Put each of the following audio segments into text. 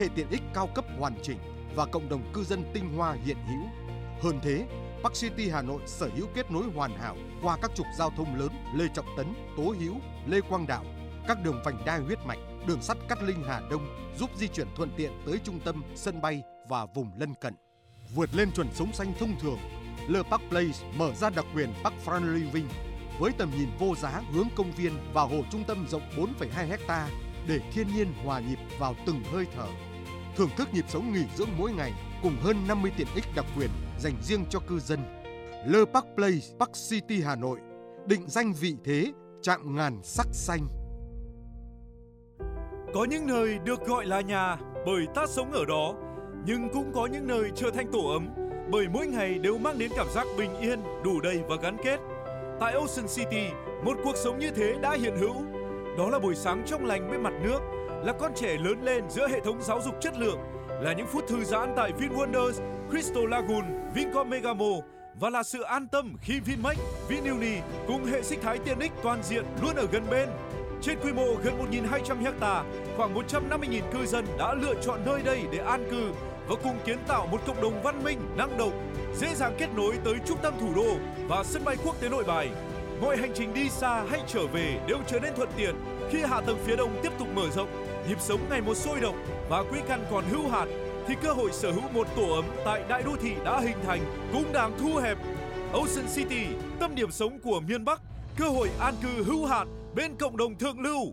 hệ tiện ích cao cấp hoàn chỉnh và cộng đồng cư dân tinh hoa hiện hữu. Hơn thế, Park City Hà Nội sở hữu kết nối hoàn hảo qua các trục giao thông lớn Lê Trọng Tấn, Tố Hữu, Lê Quang Đạo, các đường vành đai huyết mạch, đường sắt Cát Linh Hà Đông giúp di chuyển thuận tiện tới trung tâm, sân bay và vùng lân cận. Vượt lên chuẩn sống xanh thông thường, Le Parc Place mở ra đặc quyền Park Front Living với tầm nhìn vô giá hướng công viên và hồ trung tâm rộng 4,2 ha để thiên nhiên hòa nhịp vào từng hơi thở. Thưởng thức nhịp sống nghỉ dưỡng mỗi ngày cùng hơn 50 tiện ích đặc quyền dành riêng cho cư dân. Le Parc Place, Park City Hà Nội, định danh vị thế chạm ngàn sắc xanh. Có những nơi được gọi là nhà bởi ta sống ở đó, nhưng cũng có những nơi trở thành tổ ấm bởi mỗi ngày đều mang đến cảm giác bình yên, đủ đầy và gắn kết. Tại Ocean City, một cuộc sống như thế đã hiện hữu. Đó là buổi sáng trong lành bên mặt nước, là con trẻ lớn lên giữa hệ thống giáo dục chất lượng, là những phút thư giãn tại VinWonders, Crystal Lagoon, Vincom Megamo và là sự an tâm khi Vinmec, Vinuni cùng hệ sinh thái tiện ích toàn diện luôn ở gần bên. Trên quy mô gần 1.200 ha, khoảng 150.000 cư dân đã lựa chọn nơi đây để an cư và cùng kiến tạo một cộng đồng văn minh, năng động, dễ dàng kết nối tới trung tâm thủ đô và sân bay quốc tế Nội Bài. Mọi hành trình đi xa hay trở về đều trở nên thuận tiện khi hạ tầng phía đông tiếp tục mở rộng, nhịp sống ngày một sôi động và quỹ căn còn hữu hạn, thì cơ hội sở hữu một tổ ấm tại đại đô thị đã hình thành cũng đang thu hẹp. Ocean City, tâm điểm sống của miền Bắc, cơ hội an cư hữu hạn bên cộng đồng thượng lưu.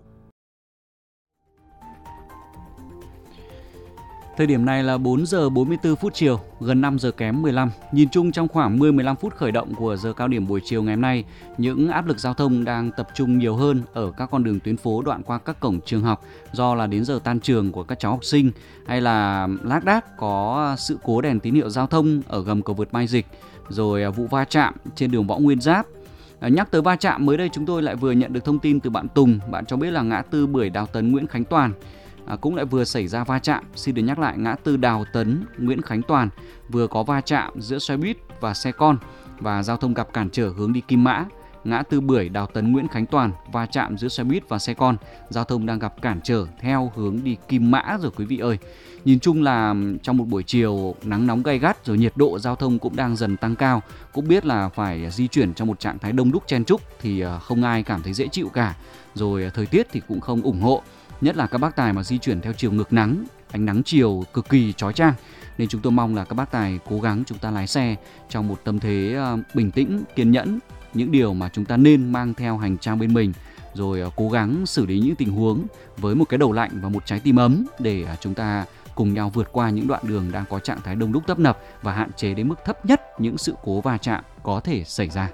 Thời điểm này là 4 giờ 44 phút chiều, gần 5 giờ kém 15. Nhìn chung trong khoảng 10-15 phút khởi động của giờ cao điểm buổi chiều ngày hôm nay, những áp lực giao thông đang tập trung nhiều hơn ở các con đường tuyến phố đoạn qua các cổng trường học do là đến giờ tan trường của các cháu học sinh, hay là lác đác có sự cố đèn tín hiệu giao thông ở gầm cầu vượt Mai Dịch, rồi vụ va chạm trên đường Võ Nguyên Giáp. Nhắc tới va chạm, mới đây chúng tôi lại vừa nhận được thông tin từ bạn Tùng. Bạn cho biết là ngã tư Bưởi Đào Tấn Nguyễn Khánh Toàn cũng lại vừa xảy ra va chạm. Xin được nhắc lại, ngã tư Đào Tấn Nguyễn Khánh Toàn vừa có va chạm giữa xe buýt và xe con và giao thông gặp cản trở hướng đi Kim Mã. Ngã tư Bưởi Đào Tấn Nguyễn Khánh Toàn va chạm giữa xe buýt và xe con, giao thông đang gặp cản trở theo hướng đi Kim Mã rồi quý vị ơi. Nhìn chung là trong một buổi chiều nắng nóng gay gắt, rồi nhiệt độ giao thông cũng đang dần tăng cao, cũng biết là phải di chuyển trong một trạng thái đông đúc chen chúc thì không ai cảm thấy dễ chịu cả. Rồi thời tiết thì cũng không ủng hộ, nhất là các bác tài mà di chuyển theo chiều ngược nắng, ánh nắng chiều cực kỳ chói chang. Nên chúng tôi mong là các bác tài cố gắng chúng ta lái xe trong một tâm thế bình tĩnh, kiên nhẫn, những điều mà chúng ta nên mang theo hành trang bên mình, rồi cố gắng xử lý những tình huống với một cái đầu lạnh và một trái tim ấm để chúng ta cùng nhau vượt qua những đoạn đường đang có trạng thái đông đúc tấp nập và hạn chế đến mức thấp nhất những sự cố va chạm có thể xảy ra.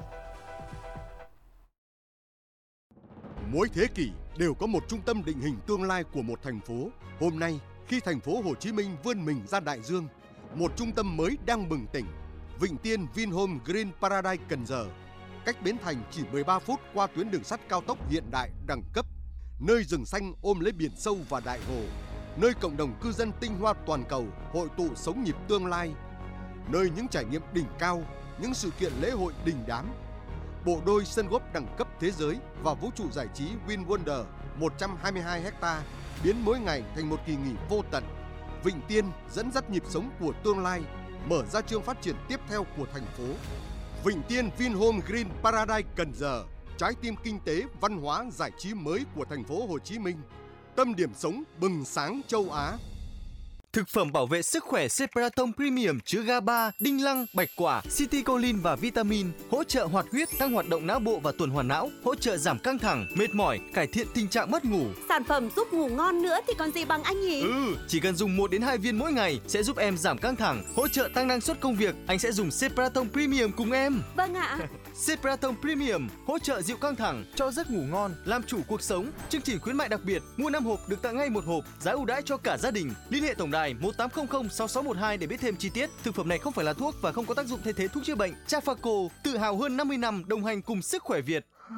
Mỗi thế kỷ đều có một trung tâm định hình tương lai của một thành phố. Hôm nay, khi thành phố Hồ Chí Minh vươn mình ra đại dương, một trung tâm mới đang bừng tỉnh. Vịnh Tiên Vinhome Green Paradise Cần Giờ, cách Bến Thành chỉ 13 phút qua tuyến đường sắt cao tốc hiện đại đẳng cấp, nơi rừng xanh ôm lấy biển sâu và đại hồ, nơi cộng đồng cư dân tinh hoa toàn cầu hội tụ sống nhịp tương lai, nơi những trải nghiệm đỉnh cao, những sự kiện lễ hội đình đám. Bộ đôi sân golf đẳng cấp thế giới và vũ trụ giải trí VinWonder 122 ha biến mỗi ngày thành một kỳ nghỉ vô tận. Vịnh Tiên dẫn dắt nhịp sống của tương lai, mở ra chương phát triển tiếp theo của thành phố. Vịnh Tiên Vinhome Green Paradise Cần Giờ, trái tim kinh tế, văn hóa, giải trí mới của thành phố Hồ Chí Minh. Tâm điểm sống bừng sáng châu Á. Thực phẩm bảo vệ sức khỏe Cepraton Premium chứa GABA, đinh lăng, bạch quả, citicoline và vitamin, hỗ trợ hoạt huyết, tăng hoạt động não bộ và tuần hoàn não, hỗ trợ giảm căng thẳng, mệt mỏi, cải thiện tình trạng mất ngủ. Sản phẩm giúp ngủ ngon nữa thì còn gì bằng anh nhỉ? Chỉ cần dùng 1 đến 2 viên mỗi ngày sẽ giúp em giảm căng thẳng, hỗ trợ tăng năng suất công việc. Anh sẽ dùng Cepraton Premium cùng em. Vâng ạ. Cepraton Premium hỗ trợ dịu căng thẳng, cho giấc ngủ ngon, làm chủ cuộc sống. Chương trình khuyến mại đặc biệt, mua 5 hộp được tặng ngay 1 hộp, giá ưu đãi cho cả gia đình. Liên hệ tổng đài 1800 6612 để biết thêm chi tiết. Thực phẩm này không phải là thuốc và không có tác dụng thay thế thuốc chữa bệnh. Trafaco, tự hào hơn 50 năm đồng hành cùng sức khỏe Việt.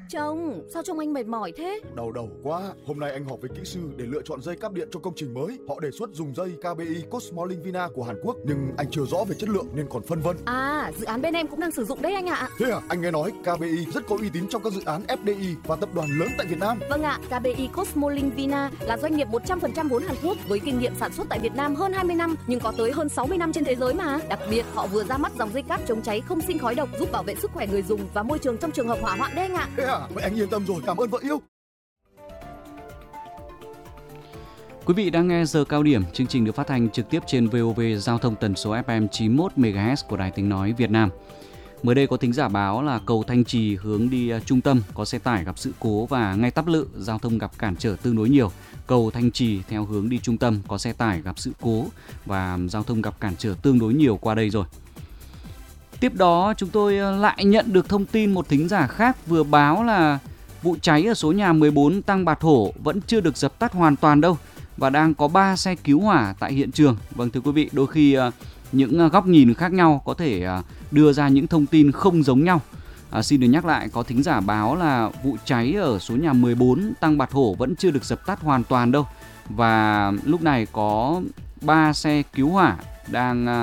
Chồng, sao trông anh mệt mỏi thế? Đau đầu quá. Hôm nay anh họp với kỹ sư để lựa chọn dây cáp điện cho công trình mới. Họ đề xuất dùng dây KBI Cosmolink Vina của Hàn Quốc, nhưng anh chưa rõ về chất lượng nên còn phân vân. À, dự án bên em cũng đang sử dụng đấy anh ạ. Thế à? Anh nghe nói KBI rất có uy tín trong các dự án FDI và tập đoàn lớn tại Việt Nam. Vâng ạ, KBI Cosmolink Vina là doanh nghiệp 100% vốn Hàn Quốc với kinh nghiệm sản xuất tại Việt Nam hơn 20 năm nhưng có tới hơn 60 năm trên thế giới mà. Đặc biệt, họ vừa ra mắt dòng dây cáp chống cháy không sinh khói độc giúp bảo vệ sức khỏe người dùng và môi trường trong trường hợp hỏa hoạn đấy anh ạ. Thế à? Vậy anh yên tâm rồi, cảm ơn vợ yêu. Quý vị đang nghe Giờ Cao Điểm, chương trình được phát thanh trực tiếp trên VOV Giao thông tần số FM 91 MHz của Đài Tiếng nói Việt Nam. Mới đây có thính giả báo là cầu Thanh Trì hướng đi trung tâm có xe tải gặp sự cố và ngay Tắp Lự giao thông gặp cản trở tương đối nhiều. Cầu Thanh Trì theo hướng đi trung tâm có xe tải gặp sự cố và giao thông gặp cản trở tương đối nhiều qua đây rồi. Tiếp đó chúng tôi lại nhận được thông tin một thính giả khác vừa báo là vụ cháy ở số nhà 14 Tăng Bạc Hổ vẫn chưa được dập tắt hoàn toàn đâu và đang có 3 xe cứu hỏa tại hiện trường. Vâng thưa quý vị, đôi khi những góc nhìn khác nhau có thể đưa ra những thông tin không giống nhau. Xin được nhắc lại, có thính giả báo là vụ cháy ở số nhà 14 Tăng Bạc Hổ vẫn chưa được dập tắt hoàn toàn đâu. Và lúc này có 3 xe cứu hỏa đang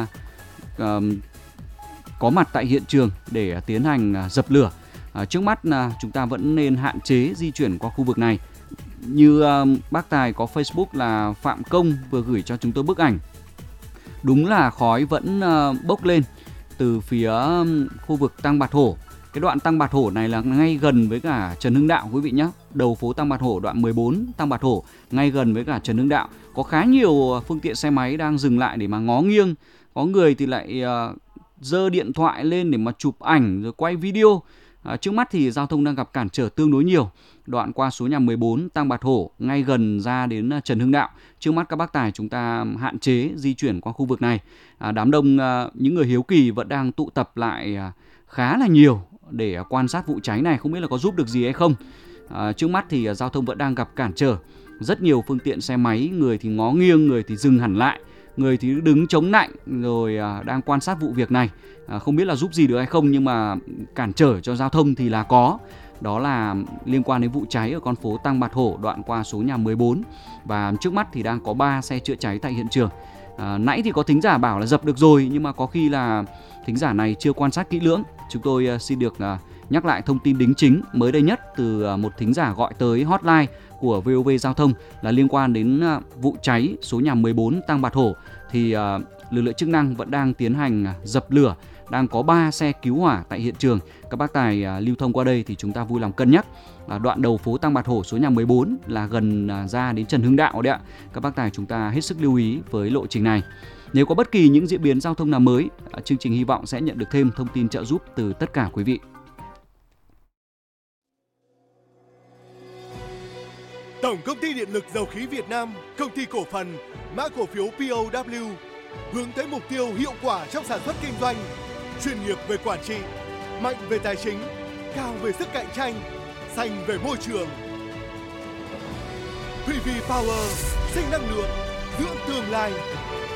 có mặt tại hiện trường để tiến hành dập lửa. Trước mắt chúng ta vẫn nên hạn chế di chuyển qua khu vực này. Như bác Tài có Facebook là Phạm Công vừa gửi cho chúng tôi bức ảnh. Đúng là khói vẫn bốc lên từ phía khu vực Tăng Bạc Hổ. Cái đoạn Tăng Bạc Hổ này là ngay gần với cả Trần Hưng Đạo quý vị nhé. Đầu phố Tăng Bạc Hổ đoạn 14 Tăng Bạc Hổ ngay gần với cả Trần Hưng Đạo. Có khá nhiều phương tiện xe máy đang dừng lại để mà ngó nghiêng. Có người thì lại giơ điện thoại lên để mà chụp ảnh rồi quay video. Trước mắt thì giao thông đang gặp cản trở tương đối nhiều. Đoạn qua số nhà 14 Tăng Bạc Hổ ngay gần ra đến Trần Hưng Đạo. Trước mắt các bác tài chúng ta hạn chế di chuyển qua khu vực này. Đám đông những người hiếu kỳ vẫn đang tụ tập lại khá là nhiều để quan sát vụ cháy này, không biết là có giúp được gì hay không. Trước mắt thì giao thông vẫn đang gặp cản trở. Rất nhiều phương tiện xe máy, người thì ngó nghiêng, người thì dừng hẳn lại, người thì đứng chống nạnh rồi đang quan sát vụ việc này. Không biết là giúp gì được hay không nhưng mà cản trở cho giao thông thì là có. Đó là liên quan đến vụ cháy ở con phố Tăng Bạc Hổ đoạn qua số nhà 14. Và trước mắt thì đang có 3 xe chữa cháy tại hiện trường. Nãy thì có thính giả bảo là dập được rồi, nhưng mà có khi là thính giả này chưa quan sát kỹ lưỡng. Chúng tôi xin được nhắc lại thông tin đính chính mới đây nhất từ một thính giả gọi tới hotline của VOV Giao thông là liên quan đến vụ cháy số nhà 14 Tăng Bạc Hổ. Thì lực lượng chức năng vẫn đang tiến hành dập lửa, đang có 3 xe cứu hỏa tại hiện trường. Các bác tài lưu thông qua đây thì chúng ta vui lòng cân nhắc. Đoạn đầu phố Tăng Bạc Hổ số nhà 14 là gần ra đến Trần Hưng Đạo đấy ạ. Các bác tài chúng ta hết sức lưu ý với lộ trình này. Nếu có bất kỳ những diễn biến giao thông nào mới, chương trình hy vọng sẽ nhận được thêm thông tin trợ giúp từ tất cả quý vị. Tổng công ty Điện lực Dầu khí Việt Nam, công ty cổ phần, mã cổ phiếu POW, hướng tới mục tiêu hiệu quả trong sản xuất kinh doanh, chuyên nghiệp về quản trị, mạnh về tài chính, cao về sức cạnh tranh, xanh về môi trường. PV Power, sinh năng lượng, dưỡng tương lai.